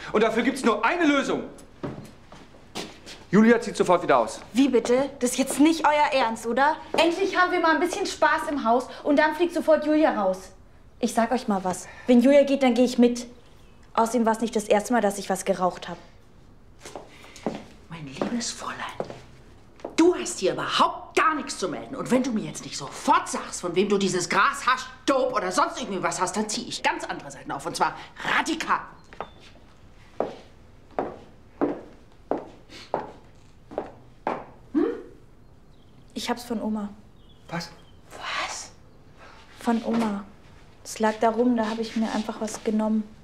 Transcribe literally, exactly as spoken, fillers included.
Und dafür gibt's nur eine Lösung. Julia zieht sofort wieder aus. Wie bitte? Das ist jetzt nicht euer Ernst, oder? Endlich haben wir mal ein bisschen Spaß im Haus und dann fliegt sofort Julia raus. Ich sag euch mal was. Wenn Julia geht, dann gehe ich mit. Außerdem war es nicht das erste Mal, dass ich was geraucht habe. Mein liebes Fräulein, du hast hier überhaupt gar nichts zu melden. Und wenn du mir jetzt nicht sofort sagst, von wem du dieses Gras, Hasch, Dope oder sonst irgendwie was hast, dann ziehe ich ganz andere Seiten auf. Und zwar radikal. Ich hab's von Oma. Was? Was? Von Oma. Es lag da rum, da habe ich mir einfach was genommen.